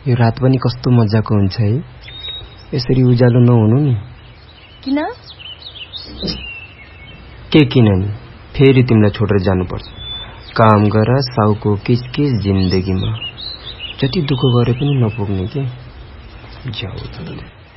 यो रात पनि कस्तो मजाको हुन्छ है, यसरी उज्यालो नहुनु नि। किन? के किन नि, फेरि तिमीलाई छोडेर जानुपर्छ। काम गर साउको किचकिच जिन्दगीमा, जति दुःख गरे पनि नपुग्ने के।